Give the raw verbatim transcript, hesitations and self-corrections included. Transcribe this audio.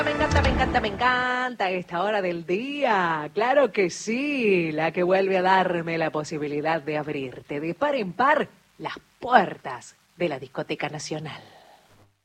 Me encanta, me encanta, me encanta esta hora del día. Claro que sí, la que vuelve a darme la posibilidad de abrirte de par en par las puertas de la Discoteca Nacional.